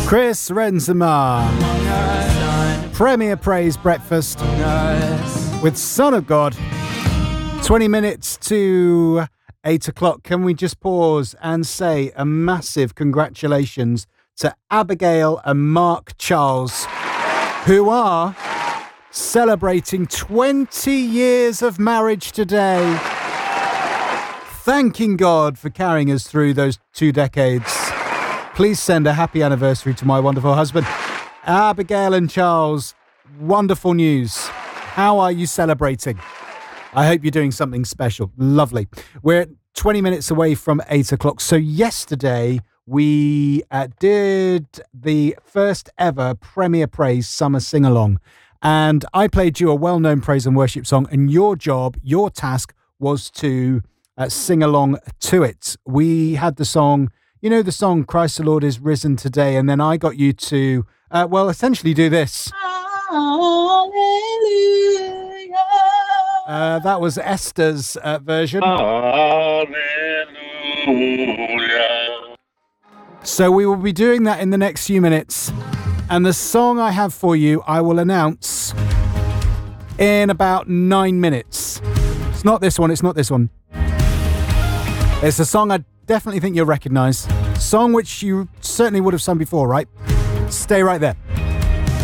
Chris Renzema. Premier Praise Breakfast with Son of God. 20 minutes to 8 o'clock. Can we just pause and say a massive congratulations to Abigail and Mark Charles, who are celebrating 20 years of marriage today. Thanking God for carrying us through those 2 decades. Please send a happy anniversary to my wonderful husband. Abigail and Charles, wonderful news. How are you celebrating? I hope you're doing something special. Lovely. We're 20 minutes away from 8 o'clock. So yesterday we did the first ever Premier Praise Summer Sing-Along. And I played you a well-known praise and worship song, and your job, your task was to sing along to it. We had the song, you know, the song Christ the Lord is Risen Today, and then I got you to, essentially do this. Hallelujah. That was Esther's version. Hallelujah. So we will be doing that in the next few minutes. And the song I have for you, I will announce in about 9 minutes. It's not this one. It's a song I definitely think you'll recognise. Song which you certainly would have sung before, right? Stay right there.